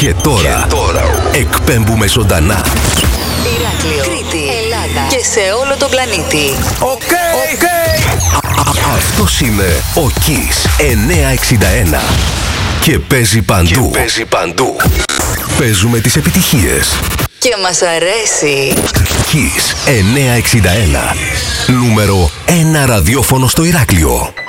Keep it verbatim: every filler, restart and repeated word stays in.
Και τώρα, και τώρα εκπέμπουμε ζωντανά. Ηράκλειο, Κρήτη, Ελλάδα και σε όλο τον πλανήτη. Οκ, okay, okay. Αυτός είναι ο Kiss εννιακόσια εξήντα ένα. Και παίζει παντού. Και παίζει παντού. Παίζουμε τις επιτυχίες. Και μας αρέσει. Kiss εννιακόσια εξήντα ένα. Νούμερο ένα ραδιόφωνο στο Ηράκλειο.